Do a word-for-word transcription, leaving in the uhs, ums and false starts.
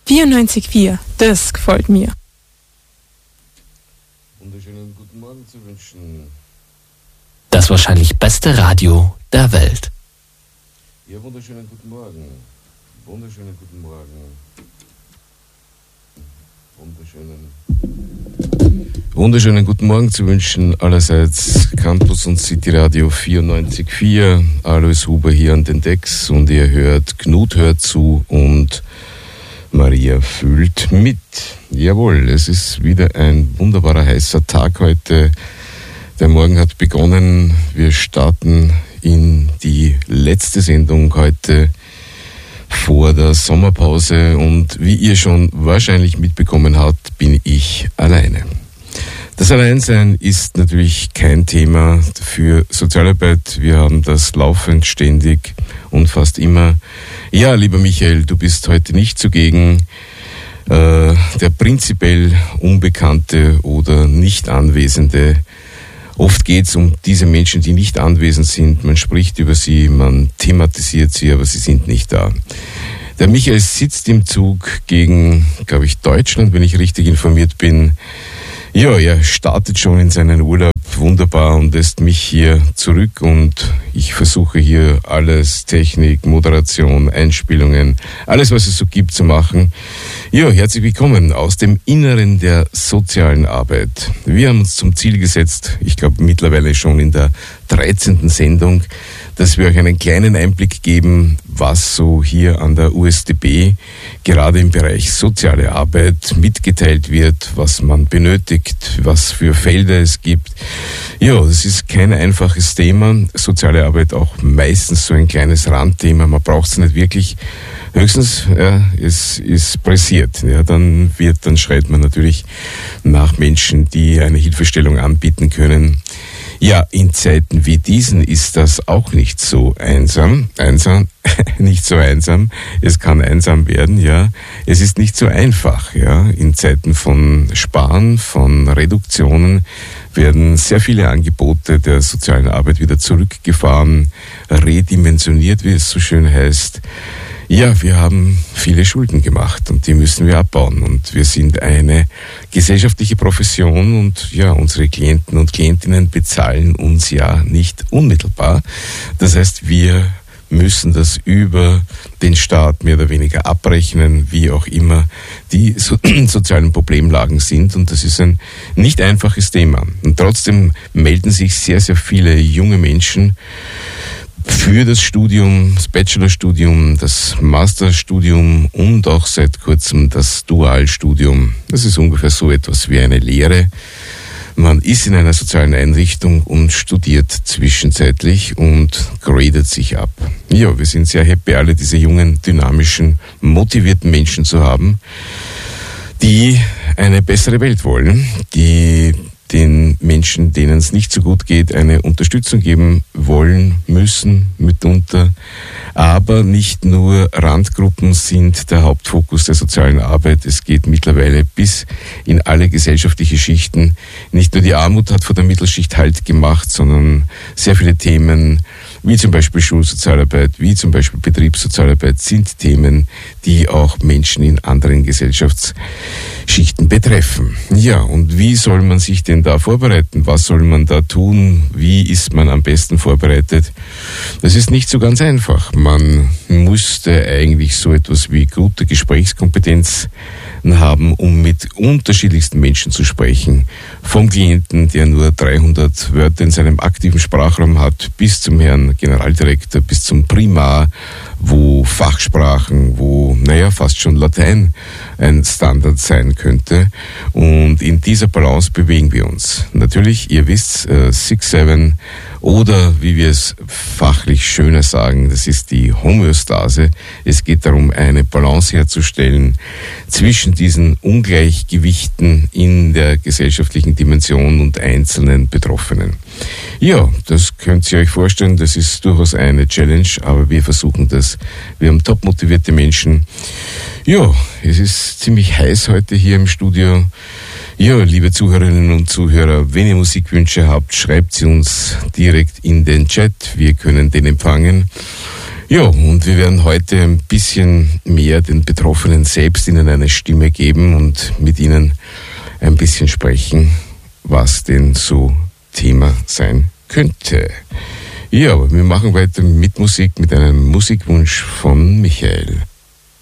vierundneunzig Komma vier, das gefällt mir. Wunderschönen guten Morgen zu wünschen. Das wahrscheinlich beste Radio der Welt. Ja, wunderschönen guten Morgen. Wunderschönen guten Morgen. Wunderschönen, wunderschönen guten Morgen zu wünschen allerseits. Campus und City Radio vierundneunzig Komma vier. Alois Huber hier an den Decks und ihr hört, Knut hört zu und Maria fühlt mit. Jawohl, es ist wieder ein wunderbarer heißer Tag heute. Der Morgen hat begonnen. Wir starten in die letzte Sendung heute vor der Sommerpause und wie ihr schon wahrscheinlich mitbekommen habt, bin ich alleine. Das Alleinsein ist natürlich kein Thema für Sozialarbeit. Wir haben das laufend, ständig und fast immer. Ja, lieber Michael, du bist heute nicht zugegen. Äh, der prinzipiell Unbekannte oder nicht Anwesende. Oft geht es um diese Menschen, die nicht anwesend sind. Man spricht über sie, man thematisiert sie, aber sie sind nicht da. Der Michael sitzt im Zug gegen, glaube ich, Deutschland, wenn ich richtig informiert bin. Ja, er startet schon in seinen Urlaub, wunderbar, und lässt mich hier zurück und ich versuche hier alles, Technik, Moderation, Einspielungen, alles, was es so gibt, zu machen. Ja, herzlich willkommen aus dem Inneren der sozialen Arbeit. Wir haben uns zum Ziel gesetzt, ich glaube mittlerweile schon in der dreizehnten Sendung, dass wir euch einen kleinen Einblick geben, was so hier an der U S D B gerade im Bereich soziale Arbeit mitgeteilt wird, was man benötigt, was für Felder es gibt. Ja, das ist kein einfaches Thema. Soziale Arbeit auch meistens so ein kleines Randthema. Man braucht es nicht wirklich. Höchstens, ja, es ist pressiert. Ja, dann wird, dann schreit man natürlich nach Menschen, die eine Hilfestellung anbieten können. Ja, in Zeiten wie diesen ist das auch nicht so einsam, einsam, nicht so einsam. Es kann einsam werden, ja. Es ist nicht so einfach, ja. In Zeiten von Sparen, von Reduktionen werden sehr viele Angebote der sozialen Arbeit wieder zurückgefahren, redimensioniert, wie es so schön heißt. Ja, wir haben viele Schulden gemacht und die müssen wir abbauen und wir sind eine gesellschaftliche Profession und ja, unsere Klienten und Klientinnen bezahlen uns ja nicht unmittelbar. Das heißt, wir müssen das über den Staat mehr oder weniger abrechnen, wie auch immer die so, sozialen Problemlagen sind, und das ist ein nicht einfaches Thema. Und trotzdem melden sich sehr, sehr viele junge Menschen für das Studium, das Bachelorstudium, das Masterstudium und auch seit kurzem das Dualstudium. Das ist ungefähr so etwas wie eine Lehre. Man ist in einer sozialen Einrichtung und studiert zwischenzeitlich und gradet sich ab. Ja, wir sind sehr happy, alle diese jungen, dynamischen, motivierten Menschen zu haben, die eine bessere Welt wollen, die den Menschen, denen es nicht so gut geht, eine Unterstützung geben wollen, müssen, mitunter. Aber nicht nur Randgruppen sind der Hauptfokus der sozialen Arbeit. Es geht mittlerweile bis in alle gesellschaftliche Schichten. Nicht nur die Armut hat vor der Mittelschicht Halt gemacht, sondern sehr viele Themen, wie zum Beispiel Schulsozialarbeit, wie zum Beispiel Betriebssozialarbeit, sind Themen, die auch Menschen in anderen Gesellschaftsschichten betreffen. Ja, und wie soll man sich denn da vorbereiten? Was soll man da tun? Wie ist man am besten vorbereitet? Das ist nicht so ganz einfach. Man musste eigentlich so etwas wie gute Gesprächskompetenz haben, um mit unterschiedlichsten Menschen zu sprechen. Vom Klienten, der nur dreihundert Wörter in seinem aktiven Sprachraum hat, bis zum Herrn Generaldirektor, bis zum Primar, wo Fachsprachen, wo, naja, fast schon Latein ein Standard sein könnte. Und in dieser Balance bewegen wir uns. Natürlich, ihr wisst, äh, six seven oder wie wir es fachlich schöner sagen, das ist die Homöostase. Es geht darum, eine Balance herzustellen zwischen diesen Ungleichgewichten in der gesellschaftlichen Dimension und einzelnen Betroffenen. Ja, das könnt ihr euch vorstellen, das ist durchaus eine Challenge, aber wir versuchen das. Wir haben top motivierte Menschen. Ja, es ist ziemlich heiß heute hier im Studio. Ja, liebe Zuhörerinnen und Zuhörer, wenn ihr Musikwünsche habt, schreibt sie uns direkt in den Chat. Wir können den empfangen. Ja, und wir werden heute ein bisschen mehr den Betroffenen selbst ihnen eine Stimme geben und mit ihnen ein bisschen sprechen, was denn so Thema sein könnte. Ja, aber wir machen weiter mit Musik, mit einem Musikwunsch von Michael.